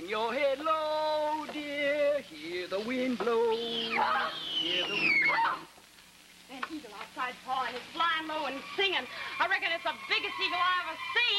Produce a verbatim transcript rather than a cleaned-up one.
Hang your head low, dear. Hear the wind blow. Hear the wind blow. That eagle outside pawing is flying low and singing. I reckon it's the biggest eagle I ever seen.